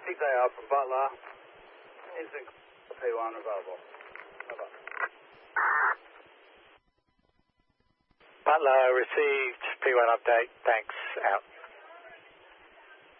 Big day out from Butler. Instant P1 available. Over. Butler received P1 update. Thanks. Out.